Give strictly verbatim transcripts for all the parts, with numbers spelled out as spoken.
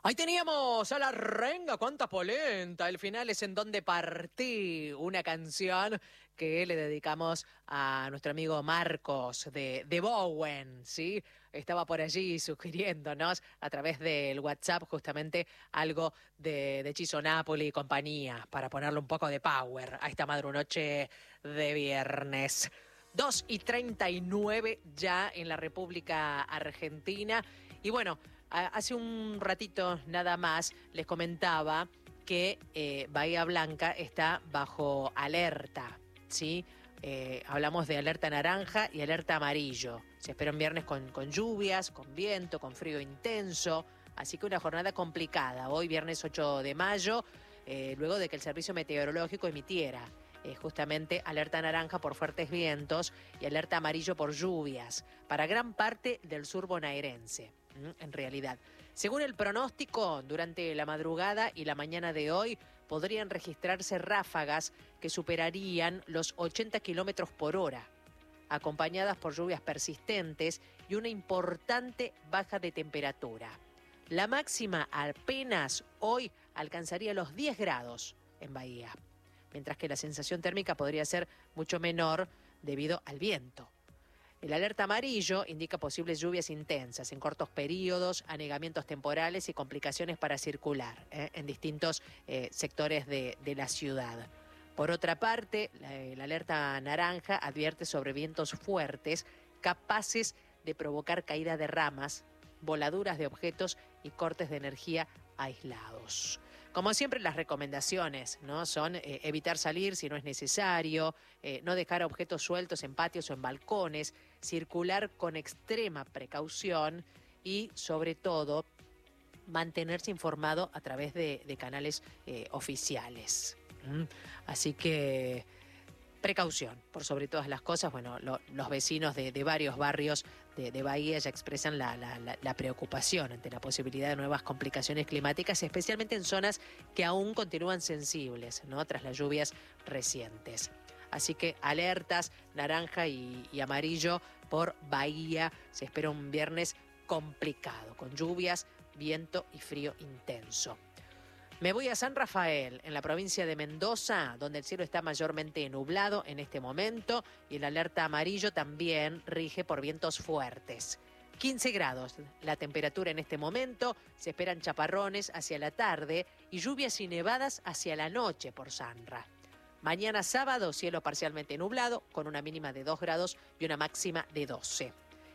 Ahí teníamos a la renga, cuánta polenta. El final es En Donde Partí, una canción que le dedicamos a nuestro amigo Marcos de, de Bowen, ¿sí? Estaba por allí sugiriéndonos a través del WhatsApp justamente algo de, de Chiso Napoli y compañía, para ponerle un poco de power a esta madrunoche de viernes. dos y treinta y nueve ya en la República Argentina. Y bueno, hace un ratito nada más les comentaba que eh, Bahía Blanca está bajo alerta, ¿sí? Eh, hablamos de alerta naranja y alerta amarillo. Se espera un viernes con, con lluvias, con viento, con frío intenso. Así que una jornada complicada. Hoy, viernes ocho de mayo, eh, luego de que el Servicio Meteorológico emitiera eh, justamente alerta naranja por fuertes vientos y alerta amarillo por lluvias para gran parte del sur bonaerense. En realidad, según el pronóstico, durante la madrugada y la mañana de hoy podrían registrarse ráfagas que superarían los ochenta kilómetros por hora, acompañadas por lluvias persistentes y una importante baja de temperatura. La máxima apenas hoy alcanzaría los diez grados en Bahía, mientras que la sensación térmica podría ser mucho menor debido al viento. El alerta amarillo indica posibles lluvias intensas en cortos periodos, anegamientos temporales y complicaciones para circular ¿eh? en distintos eh, sectores de, de la ciudad. Por otra parte, la, el alerta naranja advierte sobre vientos fuertes capaces de provocar caída de ramas, voladuras de objetos y cortes de energía aislados. Como siempre, las recomendaciones, ¿no? Son eh, evitar salir si no es necesario, eh, no dejar objetos sueltos en patios o en balcones, circular con extrema precaución y, sobre todo, mantenerse informado a través de, de canales eh, oficiales. ¿Mm? Así que precaución, por sobre todas las cosas. Bueno, lo, los vecinos de, de varios barrios de, de Bahía ya expresan la, la, la, la preocupación ante la posibilidad de nuevas complicaciones climáticas, especialmente en zonas que aún continúan sensibles, ¿no? Tras las lluvias recientes. Así que alertas naranja y, y amarillo por Bahía. Se espera un viernes complicado, con lluvias, viento y frío intenso. Me voy a San Rafael, en la provincia de Mendoza, donde el cielo está mayormente nublado en este momento y el alerta amarillo también rige por vientos fuertes. quince grados la temperatura en este momento, se esperan chaparrones hacia la tarde y lluvias y nevadas hacia la noche por Sanra. Mañana sábado, cielo parcialmente nublado, con una mínima de dos grados y una máxima de doce.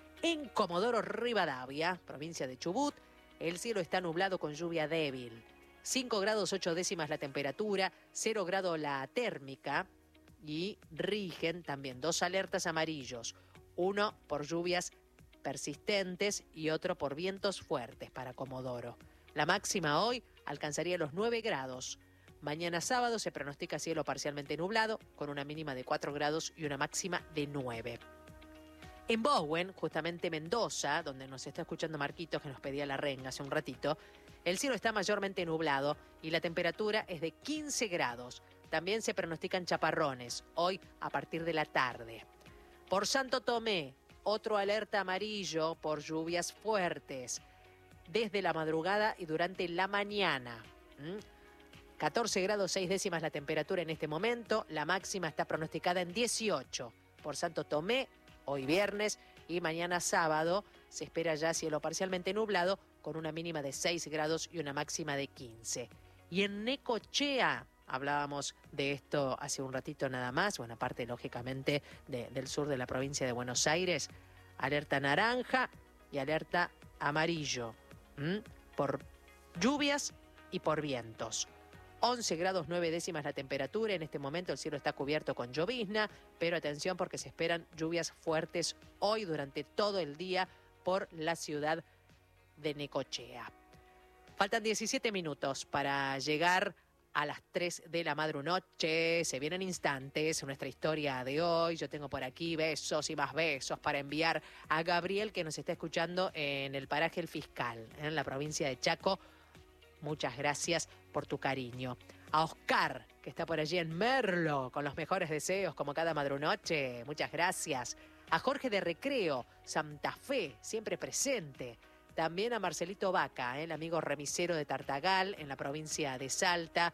En Comodoro Rivadavia, provincia de Chubut, el cielo está nublado con lluvia débil. cinco grados ocho décimas la temperatura, cero grado la térmica y rigen también dos alertas amarillos, uno por lluvias persistentes y otro por vientos fuertes para Comodoro. La máxima hoy alcanzaría los nueve grados. Mañana sábado se pronostica cielo parcialmente nublado con una mínima de cuatro grados y una máxima de nueve. En Bowen, justamente Mendoza, donde nos está escuchando Marquitos, que nos pedía la renga hace un ratito, el cielo está mayormente nublado y la temperatura es de quince grados. También se pronostican chaparrones, hoy a partir de la tarde. Por Santo Tomé, otro alerta amarillo por lluvias fuertes, desde la madrugada y durante la mañana. ¿Mm? catorce grados seis décimas la temperatura en este momento, la máxima está pronosticada en dieciocho. Por Santo Tomé, hoy viernes y mañana sábado se espera ya cielo parcialmente nublado con una mínima de seis grados y una máxima de quince. Y en Necochea, hablábamos de esto hace un ratito nada más, bueno, aparte lógicamente de, del sur de la provincia de Buenos Aires, alerta naranja y alerta amarillo, ¿m? por lluvias y por vientos. once grados nueve décimas la temperatura, en este momento el cielo está cubierto con llovizna, pero atención porque se esperan lluvias fuertes hoy durante todo el día por la ciudad de Necochea. Faltan diecisiete minutos para llegar a las tres de la madrunoche. Se vienen instantes nuestra historia de hoy. Yo tengo por aquí besos y más besos para enviar a Gabriel, que nos está escuchando en el paraje El Fiscal, en la provincia de Chaco. Muchas gracias por tu cariño. A Oscar, que está por allí en Merlo, con los mejores deseos como cada madrunoche. Muchas gracias. A Jorge de Recreo, Santa Fe, siempre presente. También a Marcelito Vaca, ¿eh? El amigo remisero de Tartagal, en la provincia de Salta.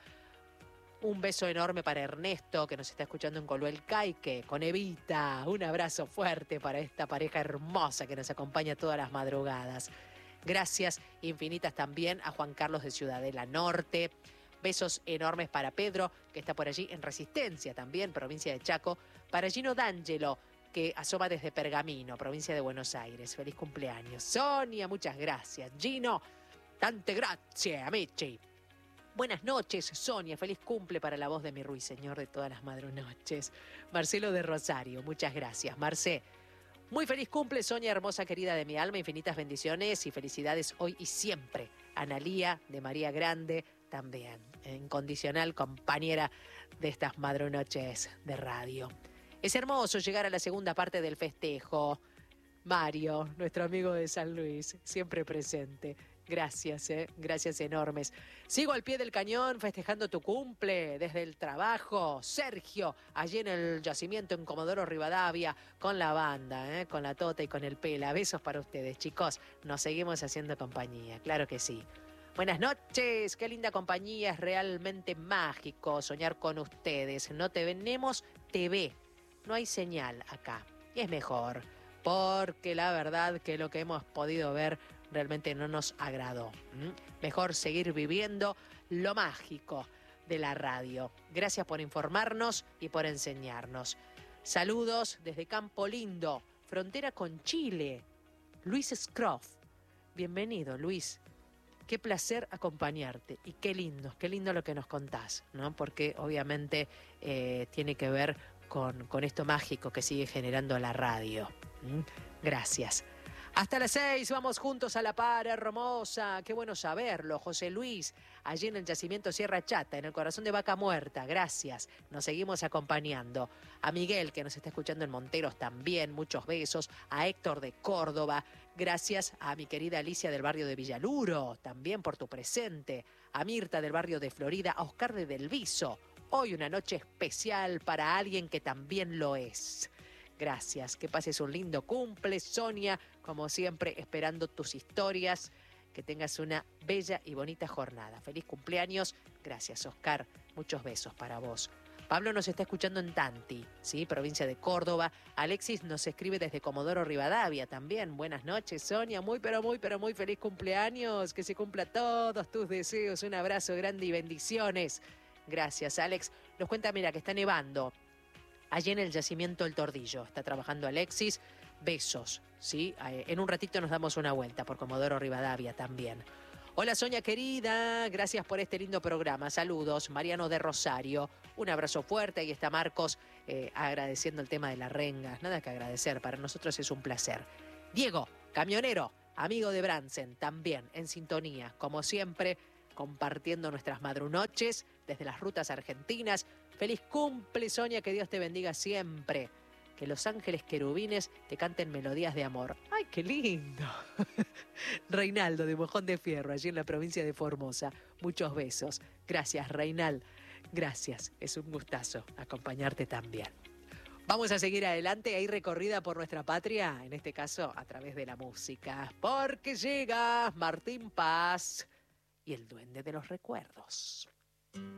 Un beso enorme para Ernesto, que nos está escuchando en Coluel Caique, con Evita. Un abrazo fuerte para esta pareja hermosa que nos acompaña todas las madrugadas. Gracias infinitas también a Juan Carlos de Ciudadela Norte. Besos enormes para Pedro, que está por allí en Resistencia también, provincia de Chaco. Para Gino D'Angelo, que asoma desde Pergamino, provincia de Buenos Aires. Feliz cumpleaños. Sonia, muchas gracias. Gino, tante grazie, amici. Buenas noches, Sonia. Feliz cumple para la voz de mi ruiseñor de todas las madrunoches. Marcelo de Rosario, muchas gracias. Marcé, muy feliz cumple, Sonia, hermosa querida de mi alma. Infinitas bendiciones y felicidades hoy y siempre. Analía de María Grande, también incondicional compañera de estas madrunoches de radio. Es hermoso llegar a la segunda parte del festejo. Mario, nuestro amigo de San Luis, siempre presente. Gracias, eh, gracias enormes. Sigo al pie del cañón festejando tu cumple desde el trabajo. Sergio, allí en el yacimiento en Comodoro Rivadavia, con la banda, eh, con la Tota y con el Pela. Besos para ustedes, chicos. Nos seguimos haciendo compañía, claro que sí. Buenas noches, qué linda compañía, es realmente mágico soñar con ustedes. No te venemos, te ve. No hay señal acá. Y es mejor, porque la verdad que lo que hemos podido ver realmente no nos agradó. ¿Mm? Mejor seguir viviendo lo mágico de la radio. Gracias por informarnos y por enseñarnos. Saludos desde Campo Lindo, frontera con Chile. Luis Scroff. Bienvenido, Luis. Qué placer acompañarte y qué lindo, qué lindo lo que nos contás, ¿no? Porque obviamente eh, tiene que ver con, con esto mágico que sigue generando la radio. ¿Mm? Gracias. Hasta las seis, vamos juntos a la par, hermosa. Qué bueno saberlo, José Luis, allí en el yacimiento Sierra Chata, en el corazón de Vaca Muerta. Gracias, nos seguimos acompañando. A Miguel, que nos está escuchando en Monteros también, muchos besos. A Héctor de Córdoba, gracias a mi querida Alicia del barrio de Villaluro, también por tu presente. A Mirta del barrio de Florida, a Oscar de Del Viso. Hoy una noche especial para alguien que también lo es. Gracias, que pases un lindo cumple, Sonia, como siempre, esperando tus historias, que tengas una bella y bonita jornada. Feliz cumpleaños, gracias, Oscar, muchos besos para vos. Pablo nos está escuchando en Tanti, ¿sí? Provincia de Córdoba. Alexis nos escribe desde Comodoro Rivadavia también. Buenas noches, Sonia, muy pero muy pero muy feliz cumpleaños, que se cumpla todos tus deseos, un abrazo grande y bendiciones. Gracias, Alex. Nos cuenta, mira, que está nevando allí en el yacimiento El Tordillo. Está trabajando Alexis. Besos, ¿sí? En un ratito nos damos una vuelta por Comodoro Rivadavia también. Hola, Sonia querida. Gracias por este lindo programa. Saludos. Mariano de Rosario. Un abrazo fuerte. Ahí está Marcos eh, agradeciendo el tema de las rengas. Nada que agradecer. Para nosotros es un placer. Diego, camionero, amigo de Bransen, también en sintonía. Como siempre, compartiendo nuestras madrunoches desde las rutas argentinas. Feliz cumple, Sonia, que Dios te bendiga siempre. Que los ángeles querubines te canten melodías de amor. ¡Ay, qué lindo! Reinaldo de Mojón de Fierro, allí en la provincia de Formosa. Muchos besos. Gracias, Reinal. Gracias. Es un gustazo acompañarte también. Vamos a seguir adelante, hay recorrida por nuestra patria, en este caso a través de la música. Porque llega Martín Paz y el Duende de los Recuerdos.